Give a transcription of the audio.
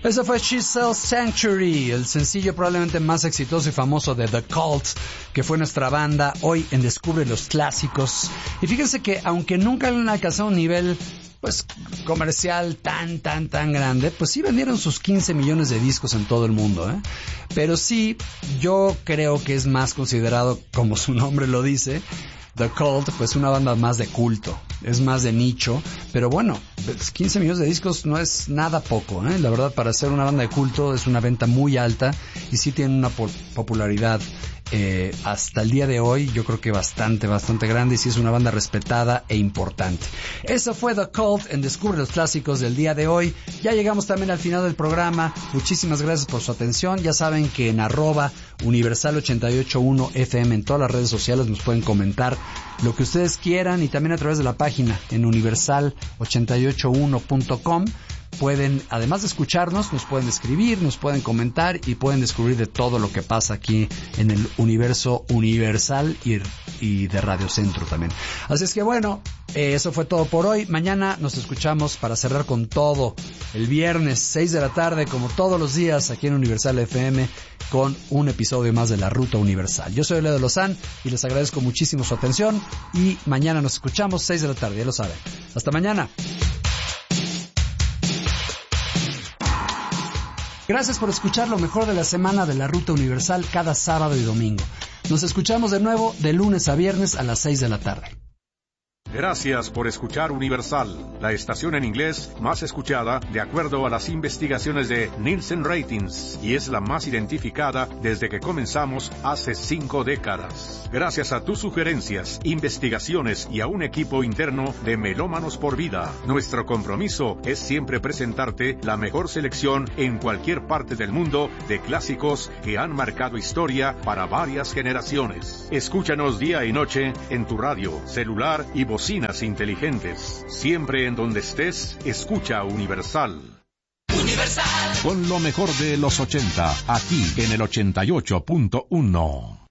Ese fue She Sells Sanctuary, el sencillo probablemente más exitoso y famoso de The Cult, que fue nuestra banda hoy en Descubre los Clásicos. Y fíjense que aunque nunca han alcanzado un nivel pues comercial tan grande, pues sí vendieron sus 15 millones de discos en todo el mundo, ¿eh? Pero sí, yo creo que es más considerado, como su nombre lo dice, The Cult, pues una banda más de culto, es más de nicho, pero bueno, 15 millones de discos no es nada poco, ¿eh? La verdad, para ser una banda de culto es una venta muy alta y sí tiene una popularidad hasta el día de hoy, yo creo que bastante grande, y sí es una banda respetada e importante. Eso fue The Cult en Descubre los Clásicos del día de hoy. Ya llegamos también al final del programa. Muchísimas gracias por su atención. Ya saben que en @Universal881 FM en todas las redes sociales nos pueden comentar lo que ustedes quieran, y también a través de la página en universal881.com. Pueden, además de escucharnos, nos pueden escribir, nos pueden comentar y pueden descubrir de todo lo que pasa aquí en el universo universal y de Radio Centro también. Así es que bueno, eso fue todo por hoy. Mañana nos escuchamos para cerrar con todo. El viernes, 6 de la tarde, como todos los días, aquí en Universal FM, con un episodio más de La Ruta Universal. Yo soy Leo de Lozán y les agradezco muchísimo su atención. Y mañana nos escuchamos, 6 de la tarde, ya lo saben. Hasta mañana. Gracias por escuchar lo mejor de la semana de La Ruta Universal cada sábado y domingo. Nos escuchamos de nuevo de lunes a viernes a las 6 de la tarde. Gracias por escuchar Universal, la estación en inglés más escuchada de acuerdo a las investigaciones de Nielsen Ratings, y es la más identificada desde que comenzamos hace 5 décadas. Gracias a tus sugerencias, investigaciones y a un equipo interno de melómanos por vida, nuestro compromiso es siempre presentarte la mejor selección en cualquier parte del mundo de clásicos que han marcado historia para varias generaciones. Escúchanos día y noche en tu radio, celular y bocinas inteligentes. Siempre en donde estés, escucha Universal. Universal. Con lo mejor de los 80, aquí en el 88.1.